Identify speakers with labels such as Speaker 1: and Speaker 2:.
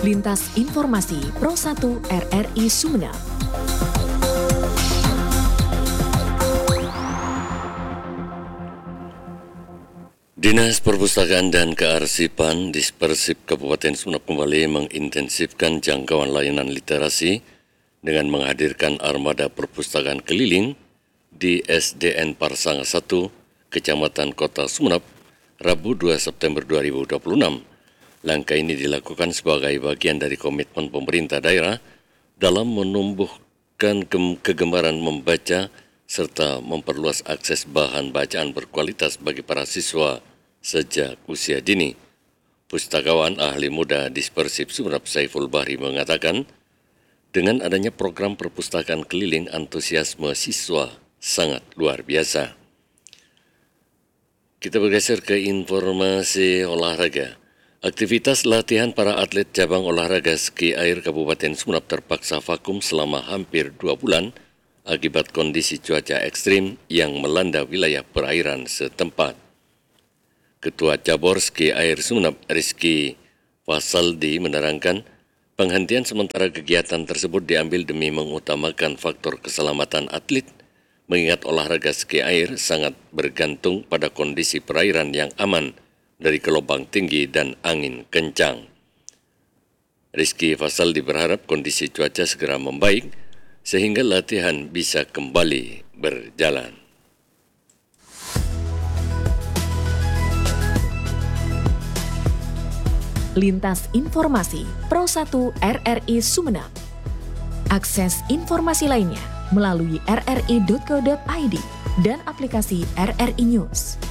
Speaker 1: Lintas Informasi Pro 1 RRI Sumeneb.
Speaker 2: Dinas Perpustakaan dan Kearsipan Dispersip Kabupaten Sumeneb kembali mengintensifkan jangkauan layanan literasi dengan menghadirkan armada perpustakaan keliling di SDN Parsanga 1, Kecamatan Kota Sumeneb, Rabu 2 September 2026. Langkah ini dilakukan sebagai bagian dari komitmen pemerintah daerah dalam menumbuhkan kegemaran membaca serta memperluas akses bahan bacaan berkualitas bagi para siswa sejak usia dini. Pustakawan ahli muda Dispersip Sumeneb Saiful Bahri mengatakan, dengan adanya program perpustakaan keliling, antusiasme siswa sangat luar biasa. Kita bergeser ke informasi olahraga. Aktivitas latihan para atlet cabang olahraga ski air Kabupaten Sumeneb terpaksa vakum selama hampir 2 bulan akibat kondisi cuaca ekstrim yang melanda wilayah perairan setempat. Ketua Cabur Ski Air Sumeneb, Rizky Fasaldi, menerangkan penghentian sementara kegiatan tersebut diambil demi mengutamakan faktor keselamatan atlet, mengingat olahraga ski air sangat bergantung pada kondisi perairan yang aman dari gelombang tinggi dan angin kencang. Rizky Fasaldi berharap kondisi cuaca segera membaik sehingga latihan bisa kembali berjalan.
Speaker 1: Lintas Informasi Pro 1 RRI Sumeneb. Akses informasi lainnya melalui rri.co.id dan aplikasi RRI News.